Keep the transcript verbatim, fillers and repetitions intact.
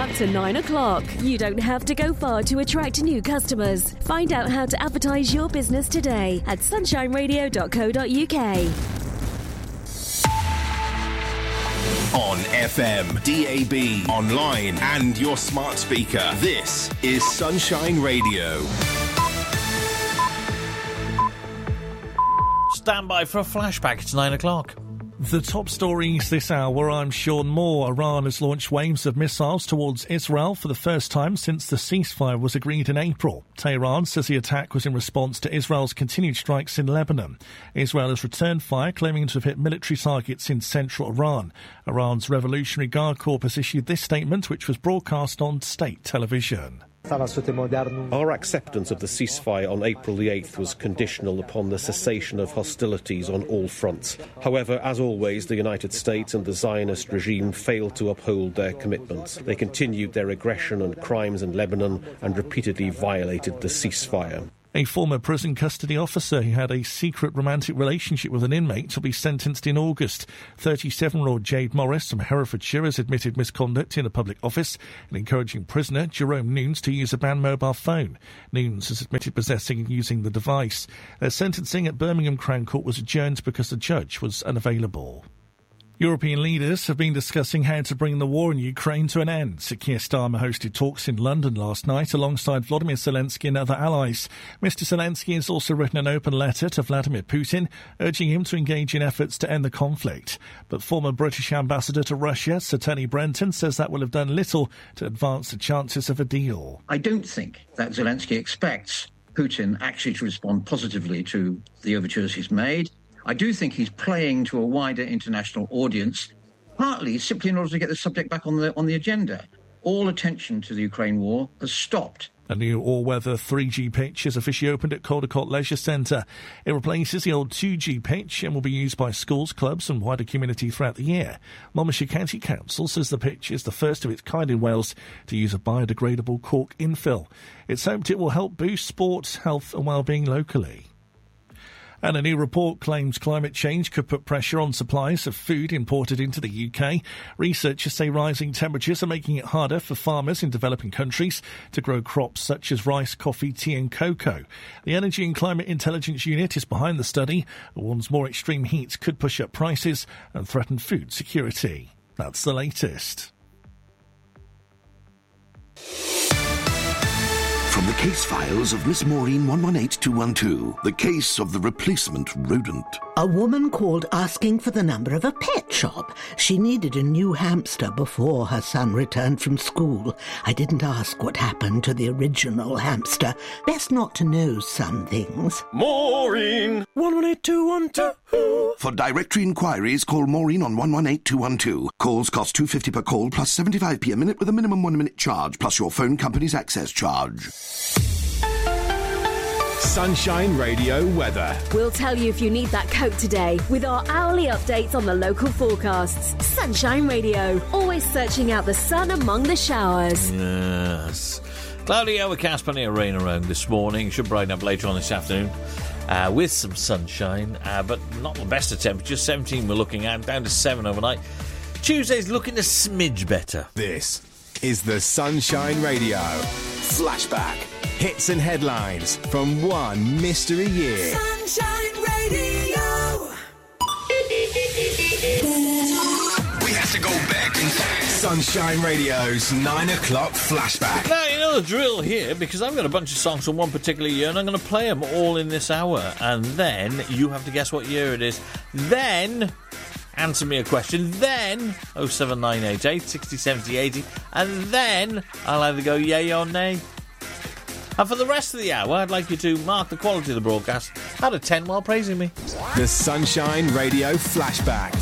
up to nine o'clock. You don't have to go far to attract new customers. Find out how to advertise your business today at sunshine radio dot co dot uk. On F M, D A B, online and your smart speaker. This is Sunshine Radio. Stand by for a flashback. It's nine o'clock. The top stories this hour, I'm Sean Moore. Iran has launched waves of missiles towards Israel for the first time since the ceasefire was agreed in April. Tehran says the attack was in response to Israel's continued strikes in Lebanon. Israel has returned fire, claiming to have hit military targets in central Iran. Iran's Revolutionary Guard Corps has issued this statement, which was broadcast on state television. Our acceptance of the ceasefire on April the eighth was conditional upon the cessation of hostilities on all fronts. However, as always, the United States and the Zionist regime failed to uphold their commitments. They continued their aggression and crimes in Lebanon and repeatedly violated the ceasefire. A former prison custody officer who had a secret romantic relationship with an inmate will be sentenced in August. thirty-seven-year-old Jade Morris from Herefordshire has admitted misconduct in a public office and encouraging prisoner Jerome Nunes to use a banned mobile phone. Nunes has admitted possessing and using the device. Their sentencing at Birmingham Crown Court was adjourned because the judge was unavailable. European leaders have been discussing how to bring the war in Ukraine to an end. Sir Keir Starmer hosted talks in London last night alongside Volodymyr Zelensky and other allies. Mister Zelensky has also written an open letter to Vladimir Putin, urging him to engage in efforts to end the conflict. But former British ambassador to Russia, Sir Tony Brenton, says that will have done little to advance the chances of a deal. I don't think that Zelensky expects Putin actually to respond positively to the overtures he's made. I do think he's playing to a wider international audience, partly simply in order to get the subject back on the on the agenda. All attention to the Ukraine war has stopped. A new all-weather three G pitch is officially opened at Caldecott Leisure Centre. It replaces the old two G pitch and will be used by schools, clubs and wider community throughout the year. Monmouthshire County Council says the pitch is the first of its kind in Wales to use a biodegradable cork infill. It's hoped it will help boost sport, health and well-being locally. And a new report claims climate change could put pressure on supplies of food imported into the U K. Researchers say rising temperatures are making it harder for farmers in developing countries to grow crops such as rice, coffee, tea and cocoa. The Energy and Climate Intelligence Unit is behind the study and warns more extreme heat could push up prices and threaten food security. That's the latest. From the case files of Miss Maureen one one eight two one two, the case of the replacement rodent. A woman called asking for the number of a pet shop. She needed a new hamster before her son returned from school. I didn't ask what happened to the original hamster. Best not to know some things. Maureen! one one eight two one two. For directory inquiries, call Maureen on one one eight two one two. Calls cost two pounds fifty per call plus seventy-five p a minute with a minimum one-minute charge plus your phone company's access charge. Sunshine Radio weather. We'll tell you if you need that coat today with our hourly updates on the local forecasts. Sunshine Radio, always searching out the sun among the showers. Yes. Cloudy, overcast, plenty of rain around this morning. Should brighten up later on this afternoon uh, with some sunshine, uh, but not the best of temperatures. seventeen we're looking at, down to seven overnight. Tuesday's looking a smidge better. This is the Sunshine Radio Flashback. Hits and headlines from one mystery year. Sunshine Radio. We have to go back in time. Sunshine Radio's nine o'clock flashback. Now, you know the drill here, because I've got a bunch of songs from one particular year, and I'm going to play them all in this hour. And then you have to guess what year it is. Then answer me a question. Then oh seven nine eight eight, six oh, seven oh, eighty. And then I'll either go yay or nay. And for the rest of the hour, I'd like you to mark the quality of the broadcast out of ten while praising me. The Sunshine Radio Flashback